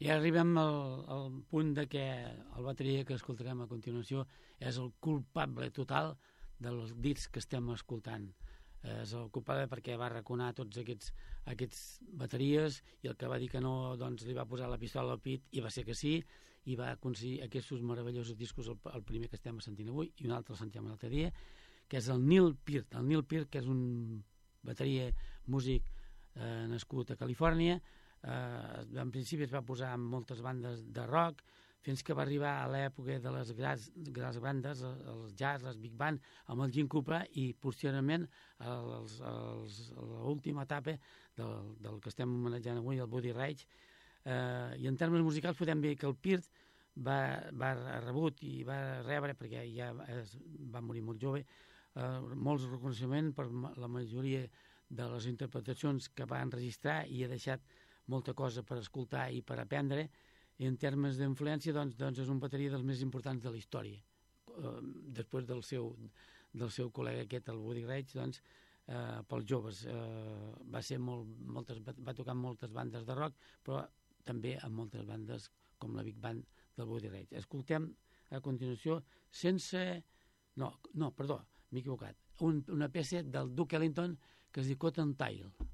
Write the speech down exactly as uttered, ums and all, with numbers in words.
I arribem al, al punt de que el bateria que escoltarem a continuació és el culpable total dels discs que estem escoltant. És el culpable perquè va raconar tots aquests, aquests bateries, i el que va dir que no, doncs li va posar la pistola al pit, i va ser que sí, i va aconseguir aquests meravellosos discos, el, el primer que estem sentint avui i un altre el sentim l'altre dia, que és el Neil Peart. El Neil Peart, que és un bateria músic eh, nascut a Califòrnia, eh, en principi es va posar en moltes bandes de rock, fins que va arribar a l'època de les grans, grans bandes, els jazz, les big band, amb el Jim Cooper, i posteriorment els, els, l'última etapa del, del que estem homenatjant avui, el Buddy Rich. Eh, I en termes musicals podem dir que el Peart va, va rebut i va rebre, perquè ja es, va morir molt jove, eh, molts reconeixements per la majoria de les interpretacions que va enregistrar, i ha deixat molta cosa per escoltar i per aprendre. I en termes d'influència, doncs, doncs és un bateria dels més importants de la història. Eh, després del seu, del seu col·lega aquest, el Buddy Rich, doncs, eh, pels joves. Eh, va, ser molt, moltes, va tocar en moltes bandes de rock, però també en moltes bandes com la Big Band del Buddy Rich. Escoltem a continuació sense... No, no, perdó, m'he equivocat. Un, una peça del Duke Ellington que es diu Cotton Tail.